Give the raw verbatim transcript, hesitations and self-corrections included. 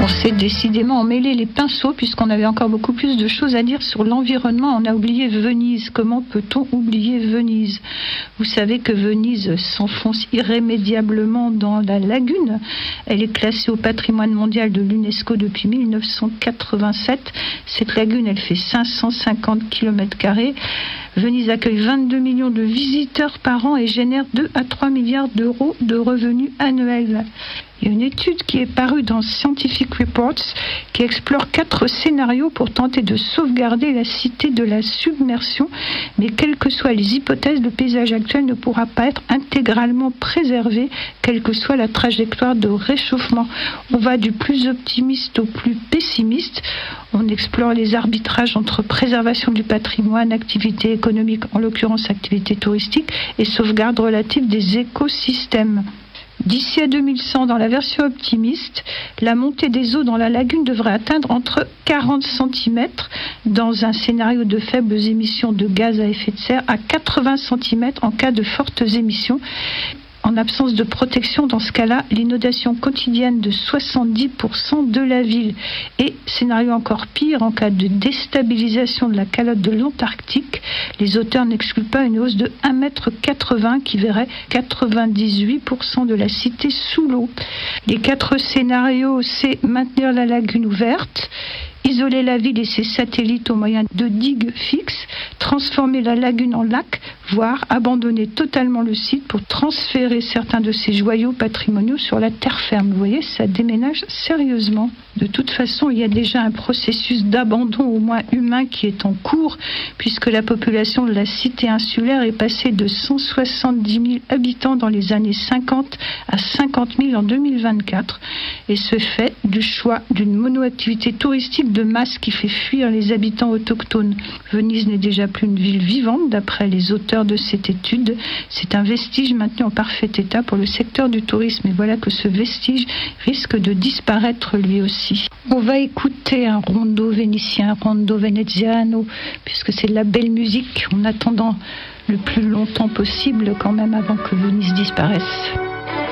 On s'est décidément emmêlé les pinceaux puisqu'on avait encore beaucoup plus de choses à dire sur l'environnement. On a oublié Venise. Comment peut-on oublier Venise ? Vous savez que Venise s'enfonce irrémédiablement dans la lagune. Elle est classée au patrimoine mondial de l'UNESCO depuis mille neuf cent quatre-vingt-sept. Cette lagune, elle fait cinq cent cinquante kilomètres carrés. Venise accueille vingt-deux millions de visiteurs par an et génère deux à trois milliards d'euros de revenus annuels. Il y a une étude qui est parue dans Scientific Reports qui explore quatre scénarios pour tenter de sauvegarder la cité de la submersion. Mais quelles que soient les hypothèses, le paysage actuel ne pourra pas être intégralement préservé, quelle que soit la trajectoire de réchauffement. On va du plus optimiste au plus pessimiste. On explore les arbitrages entre préservation du patrimoine, activité économique, en l'occurrence activité touristique, et sauvegarde relative des écosystèmes. D'ici à deux mille cent, dans la version optimiste, la montée des eaux dans la lagune devrait atteindre entre quarante centimètres dans un scénario de faibles émissions de gaz à effet de serre à quatre-vingts centimètres en cas de fortes émissions. En absence de protection, dans ce cas-là, l'inondation quotidienne de soixante-dix pour cent de la ville. Et scénario encore pire, en cas de déstabilisation de la calotte de l'Antarctique, les auteurs n'excluent pas une hausse de un mètre quatre-vingts qui verrait quatre-vingt-dix-huit pour cent de la cité sous l'eau. Les quatre scénarios, c'est maintenir la lagune ouverte, isoler la ville et ses satellites au moyen de digues fixes, transformer la lagune en lac, voire abandonner totalement le site pour transférer certains de ses joyaux patrimoniaux sur la terre ferme. Vous voyez, ça déménage sérieusement. De toute façon, il y a déjà un processus d'abandon, au moins humain, qui est en cours, puisque la population de la cité insulaire est passée de cent soixante-dix mille habitants dans les années cinquante à cinquante mille en deux mille vingt-quatre, et ce fait du choix d'une monoactivité touristique de masse qui fait fuir les habitants autochtones. Venise n'est déjà plus une ville vivante, d'après les auteurs de cette étude. C'est un vestige maintenu en parfait état pour le secteur du tourisme, et voilà que ce vestige risque de disparaître lui aussi. On va écouter un rondo vénitien, rondo veneziano, puisque c'est de la belle musique, en attendant le plus longtemps possible quand même avant que Venise disparaisse.